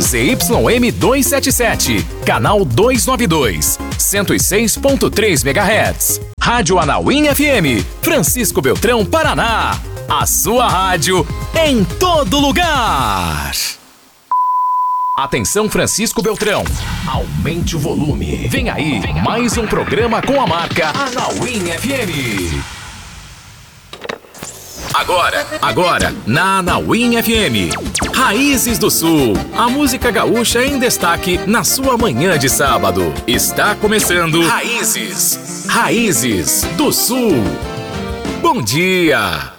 ZYM 277, canal 292, 106.3 MHz. Rádio Anauim FM, Francisco Beltrão, Paraná. A sua rádio em todo lugar. Atenção, Francisco Beltrão. Aumente o volume. Vem aí, mais um programa com a marca Anauim FM. Agora, na Anauim FM, Raízes do Sul, a música gaúcha em destaque na sua manhã de sábado. Está começando Raízes do Sul. Bom dia!